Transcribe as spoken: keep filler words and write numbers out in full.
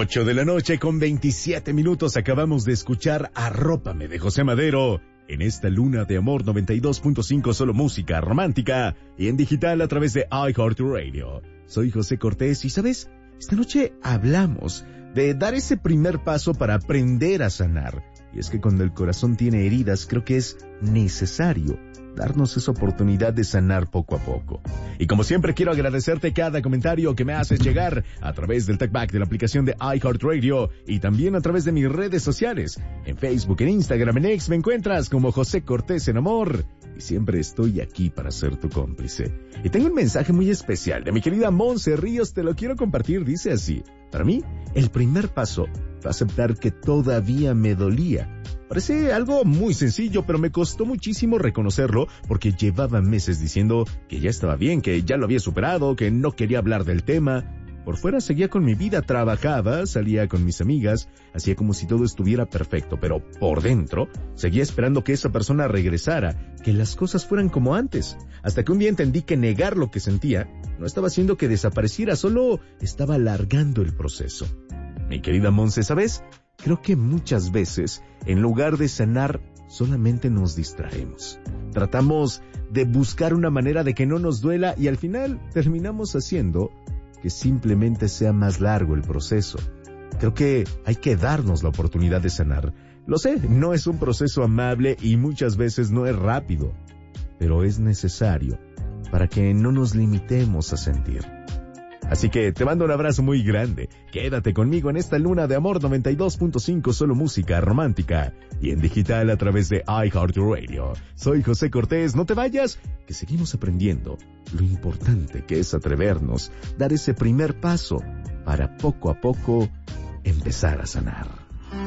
Ocho de la noche con veintisiete minutos acabamos de escuchar Arrópame de José Madero en esta luna de amor noventa y dos punto cinco, solo música romántica y en digital a través de iHeartRadio. Soy José Cortés y ¿sabes? Esta noche hablamos de dar ese primer paso para aprender a sanar. Y es que cuando el corazón tiene heridas creo que es necesario darnos esa oportunidad de sanar poco a poco. Y como siempre quiero agradecerte cada comentario que me haces llegar a través del TalkBack de la aplicación de iHeartRadio y también a través de mis redes sociales. En Facebook, en Instagram, en X me encuentras como José Cortés en Amor y siempre estoy aquí para ser tu cómplice. Y tengo un mensaje muy especial de mi querida Monse Ríos, te lo quiero compartir, dice así. Para mí, el primer paso fue aceptar que todavía me dolía. Parece algo muy sencillo, pero me costó muchísimo reconocerlo porque llevaba meses diciendo que ya estaba bien, que ya lo había superado, que no quería hablar del tema. Por fuera seguía con mi vida, trabajaba, salía con mis amigas, hacía como si todo estuviera perfecto, pero por dentro seguía esperando que esa persona regresara, que las cosas fueran como antes. Hasta que un día entendí que negar lo que sentía no estaba haciendo que desapareciera, solo estaba alargando el proceso. Mi querida Monse, ¿sabes? Creo que muchas veces, en lugar de sanar, solamente nos distraemos. Tratamos de buscar una manera de que no nos duela y al final terminamos haciendo que simplemente sea más largo el proceso. Creo que hay que darnos la oportunidad de sanar. Lo sé, no es un proceso amable y muchas veces no es rápido, pero es necesario para que no nos limitemos a sentir. Así que te mando un abrazo muy grande. Quédate conmigo en esta luna de amor noventa y dos punto cinco, solo música romántica y en digital a través de iHeartRadio. Soy José Cortés, no te vayas, que seguimos aprendiendo lo importante que es atrevernos, dar ese primer paso para poco a poco empezar a sanar.